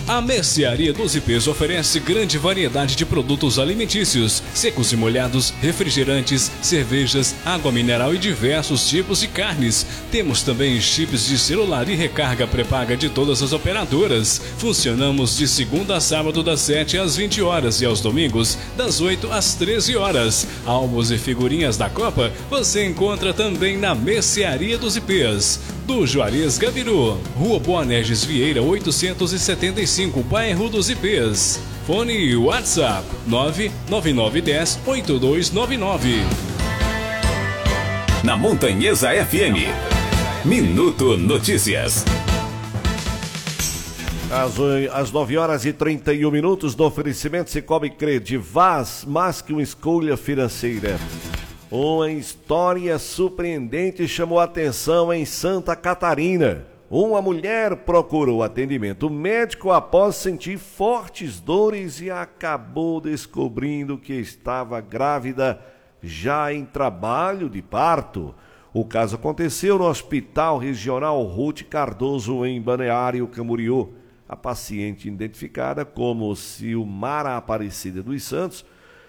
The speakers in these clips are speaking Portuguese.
A Mercearia dos IPs oferece grande variedade de produtos alimentícios, secos e molhados, refrigerantes, cervejas, água mineral e diversos tipos de carnes. Temos também chips de celular e recarga pré-paga de todas as operadoras. Funcionamos de segunda a sábado das 7 às 20 horas e aos domingos das 8 às 13 horas. Álbuns e figurinhas da Copa você encontra também na Mercearia dos IPs. Do Juarez Gabiru, Rua Boanerges Vieira 875, bairro dos IPs. Fone e WhatsApp 99910-8299. Na Montanhesa FM, Minuto Notícias. Às 9 horas e 31 minutos, no oferecimento Cicobi Cred, Vaz, mais que uma escolha financeira. Uma história surpreendente chamou a atenção em Santa Catarina. Uma mulher procurou atendimento médico após sentir fortes dores e acabou descobrindo que estava grávida já em trabalho de parto. O caso aconteceu no Hospital Regional Ruth Cardoso, em Balneário Camboriú. A paciente, identificada como Silmara Aparecida dos Santos,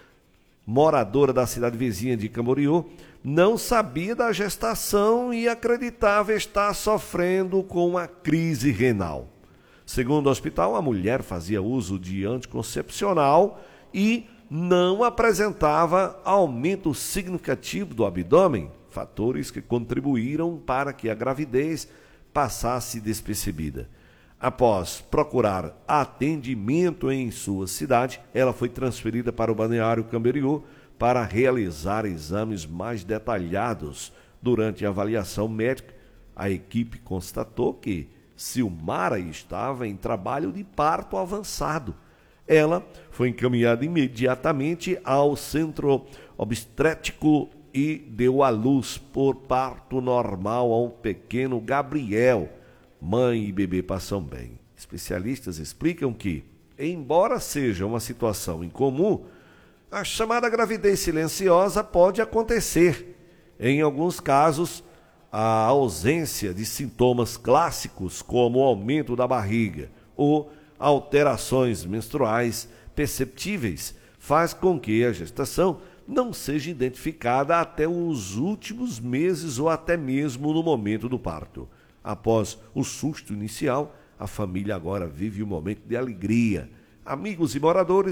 moradora da cidade vizinha de Camboriú, não sabia da gestação e acreditava estar sofrendo com uma crise renal. Segundo o hospital, a mulher fazia uso de anticoncepcional e não apresentava aumento significativo do abdômen, fatores que contribuíram para que a gravidez passasse despercebida. Após procurar atendimento em sua cidade, ela foi transferida para o Balneário Camboriú para realizar exames mais detalhados. Durante a avaliação médica, a equipe constatou que Silmara estava em trabalho de parto avançado. Ela foi encaminhada imediatamente ao centro obstétrico e deu à luz por parto normal a um pequeno Gabriel. Mãe e bebê passam bem. Especialistas explicam que, embora seja uma situação incomum, a chamada gravidez silenciosa pode acontecer. Em alguns casos, a ausência de sintomas clássicos, como o aumento da barriga ou alterações menstruais perceptíveis, faz com que a gestação não seja identificada até os últimos meses ou até mesmo no momento do parto. Após o susto inicial, a família agora vive um momento de alegria. Amigos e moradores